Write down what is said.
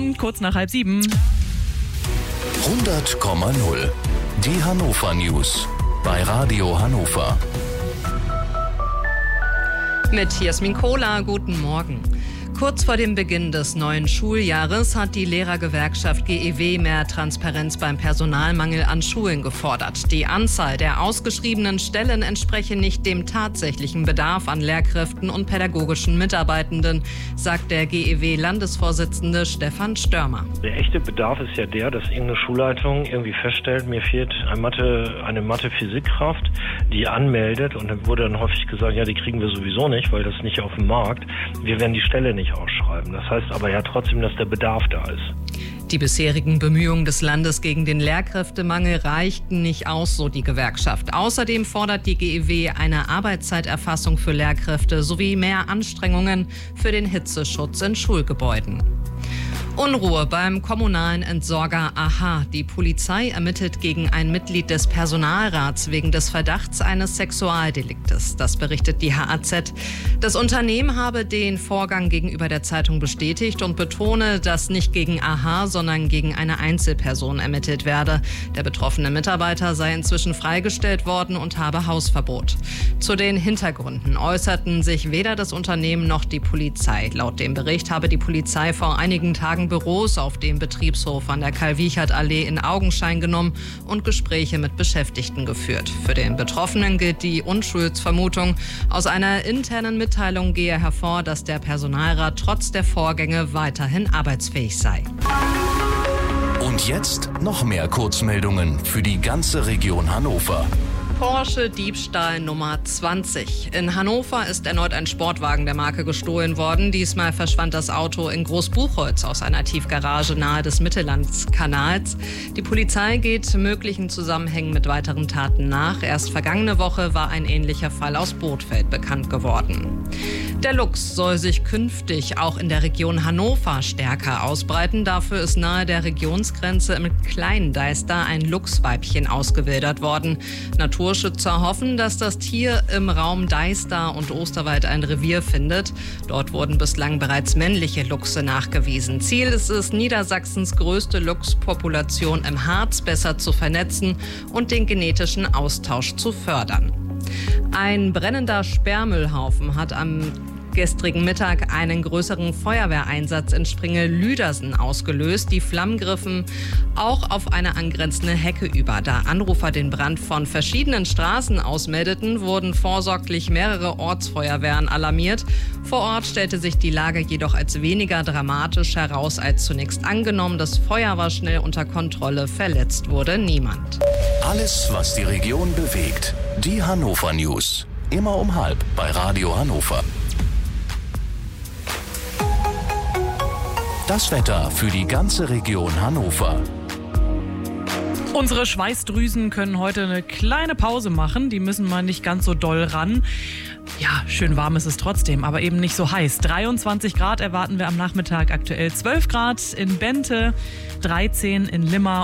kurz nach 6:30. 100,0. Die Hannover News bei Radio Hannover. Mit Jasmin Kohler, guten Morgen. Kurz vor dem Beginn des neuen Schuljahres hat die Lehrergewerkschaft GEW mehr Transparenz beim Personalmangel an Schulen gefordert. Die Anzahl der ausgeschriebenen Stellen entspreche nicht dem tatsächlichen Bedarf an Lehrkräften und pädagogischen Mitarbeitenden, sagt der GEW-Landesvorsitzende Stefan Störmer. Der echte Bedarf ist ja der, dass irgendeine Schulleitung irgendwie feststellt, mir fehlt eine Mathe-Physikkraft, die anmeldet, und dann wurde dann häufig gesagt, ja, die kriegen wir sowieso nicht, weil das nicht auf dem Markt. Wir werden die Stelle nicht ausschreiben. Das heißt aber ja trotzdem, dass der Bedarf da ist. Die bisherigen Bemühungen des Landes gegen den Lehrkräftemangel reichten nicht aus, so die Gewerkschaft. Außerdem fordert die GEW eine Arbeitszeiterfassung für Lehrkräfte sowie mehr Anstrengungen für den Hitzeschutz in Schulgebäuden. Unruhe beim kommunalen Entsorger AHA. Die Polizei ermittelt gegen ein Mitglied des Personalrats wegen des Verdachts eines Sexualdeliktes. Das berichtet die HAZ. Das Unternehmen habe den Vorgang gegenüber der Zeitung bestätigt und betone, dass nicht gegen AHA, sondern gegen eine Einzelperson ermittelt werde. Der betroffene Mitarbeiter sei inzwischen freigestellt worden und habe Hausverbot. Zu den Hintergründen äußerten sich weder das Unternehmen noch die Polizei. Laut dem Bericht habe die Polizei vor einigen Tagen Büros auf dem Betriebshof an der Karl-Wiechert-Allee in Augenschein genommen und Gespräche mit Beschäftigten geführt. Für den Betroffenen gilt die Unschuldsvermutung. Aus einer internen Mitteilung gehe hervor, dass der Personalrat trotz der Vorgänge weiterhin arbeitsfähig sei. Und jetzt noch mehr Kurzmeldungen für die ganze Region Hannover. Porsche-Diebstahl Nummer 20. In Hannover ist erneut ein Sportwagen der Marke gestohlen worden. Diesmal verschwand das Auto in Großbuchholz aus einer Tiefgarage nahe des Mittellandkanals. Die Polizei geht möglichen Zusammenhängen mit weiteren Taten nach. Erst vergangene Woche war ein ähnlicher Fall aus Bothfeld bekannt geworden. Der Luchs soll sich künftig auch in der Region Hannover stärker ausbreiten. Dafür ist nahe der Regionsgrenze im Kleinen Deister ein Luchsweibchen ausgewildert worden. Naturschützer hoffen, dass das Tier im Raum Deister und Osterwald ein Revier findet. Dort wurden bislang bereits männliche Luchse nachgewiesen. Ziel ist es, Niedersachsens größte Luchspopulation im Harz besser zu vernetzen und den genetischen Austausch zu fördern. Ein brennender Sperrmüllhaufen hat am gestrigen Mittag einen größeren Feuerwehreinsatz in Springe-Lüdersen ausgelöst. Die Flammen griffen auch auf eine angrenzende Hecke über. Da Anrufer den Brand von verschiedenen Straßen aus meldeten, wurden vorsorglich mehrere Ortsfeuerwehren alarmiert. Vor Ort stellte sich die Lage jedoch als weniger dramatisch heraus als zunächst angenommen. Das Feuer war schnell unter Kontrolle, verletzt wurde niemand. Alles, was die Region bewegt. Die Hannover News. Immer um 12:30 bei Radio Hannover. Das Wetter für die ganze Region Hannover. Unsere Schweißdrüsen können heute eine kleine Pause machen. Die müssen mal nicht ganz so doll ran. Ja, schön warm ist es trotzdem, aber eben nicht so heiß. 23 Grad erwarten wir am Nachmittag aktuell. 12 Grad in Bente, 13 in Limmer